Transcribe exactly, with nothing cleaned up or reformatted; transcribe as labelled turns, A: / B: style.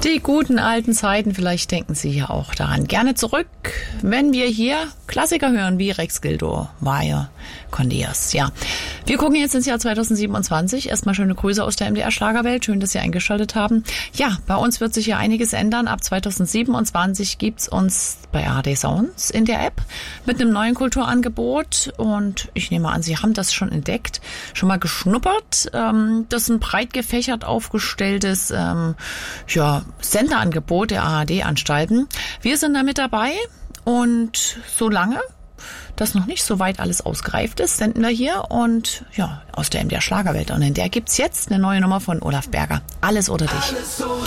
A: Die guten alten Zeiten, vielleicht denken Sie ja auch daran. Gerne zurück, wenn wir hier Klassiker hören wie Rex Gildo, Wire, Condias. Ja, wir gucken jetzt ins Jahr zweitausendsiebenundzwanzig. Erstmal schöne Grüße aus der M D R Schlagerwelt. Schön, dass Sie eingeschaltet haben. Ja, bei uns wird sich ja einiges ändern. Ab zweitausendsiebenundzwanzig gibt's uns bei A R D Sounds in der App mit einem neuen Kulturangebot. Und ich nehme an, Sie haben das schon entdeckt, schon mal geschnuppert. Das ist ein breit gefächert aufgestelltes ähm, ja, Senderangebot der A R D-Anstalten. Wir sind da mit dabei und solange das noch nicht so weit alles ausgereift ist, senden wir hier und ja, aus der M D R Schlagerwelt. Und in der gibt's jetzt eine neue Nummer von Olaf Berger. Alles oder dich.
B: Alles oder